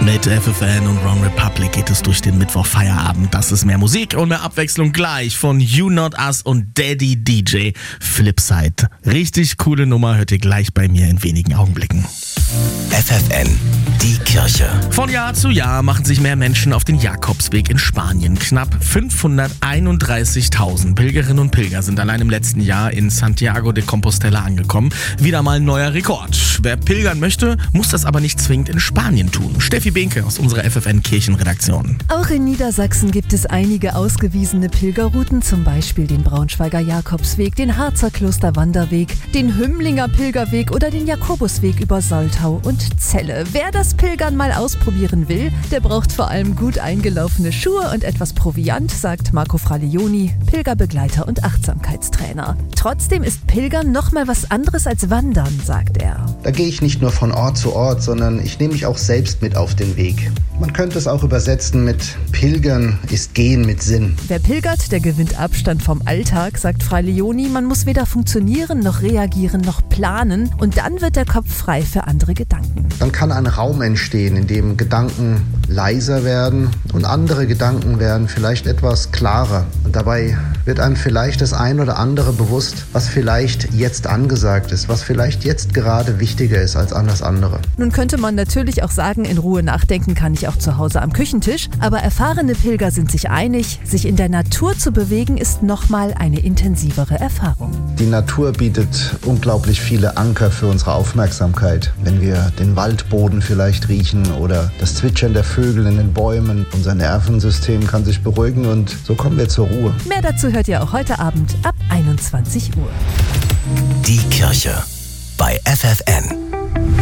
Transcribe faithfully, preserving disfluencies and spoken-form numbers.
Mit F F N und Wrong Republic geht es durch den Mittwoch-Feierabend. Das ist mehr Musik und mehr Abwechslung gleich von You Not Us und Daddy D J Flipside. Richtig coole Nummer, hört ihr gleich bei mir in wenigen Augenblicken. F F N, die Kirche. Von Jahr zu Jahr machen sich mehr Menschen auf den Jakobsweg in Spanien. Knapp fünfhunderteinunddreißigtausend Pilgerinnen und Pilger sind allein im letzten Jahr in Santiago de Compostela angekommen. Wieder mal ein neuer Rekord. Wer pilgern möchte, muss das aber nicht zwingend in Spanien tun. Steffi Behnke aus unserer F F N-Kirchenredaktion. Auch in Niedersachsen gibt es einige ausgewiesene Pilgerrouten, zum Beispiel den Braunschweiger Jakobsweg, den Harzer Klosterwanderweg, den Hümmlinger Pilgerweg oder den Jakobusweg über Soltau und Celle. Wer das Pilgern mal ausprobieren will, der braucht vor allem gut eingelaufene Schuhe und etwas Proviant, sagt Marco Fralioni, Pilgerbegleiter und Achtsamkeitstrainer. Trotzdem ist Pilgern noch mal was anderes als Wandern, sagt er. Da gehe ich nicht nur von Ort zu Ort, sondern ich nehme mich auch selbst mit auf den Weg. Man könnte es auch übersetzen mit Pilgern ist Gehen mit Sinn. Wer pilgert, der gewinnt Abstand vom Alltag, sagt Fralioni. Man muss weder funktionieren, noch reagieren, noch planen. Und dann wird der Kopf frei für andere Gedanken. Dann kann ein Raum entstehen, in dem Gedanken leiser werden und andere Gedanken werden vielleicht etwas klarer. Und dabei wird einem vielleicht das ein oder andere bewusst, was vielleicht jetzt angesagt ist, was vielleicht jetzt gerade wichtiger ist als alles andere. Nun könnte man natürlich auch sagen, in Ruhe nachdenken kann ich auch zu Hause am Küchentisch, aber erfahrene Pilger sind sich einig, sich in der Natur zu bewegen, ist nochmal eine intensivere Erfahrung. Die Natur bietet unglaublich viele Anker für unsere Aufmerksamkeit. Wenn wir den Waldboden vielleicht riechen oder das Zwitschern der Vögel in den Bäumen, unser Nervensystem kann sich beruhigen und so kommen wir zur Ruhe. Mehr dazu hört ihr auch heute Abend ab einundzwanzig Uhr. Die Kirche bei F F N.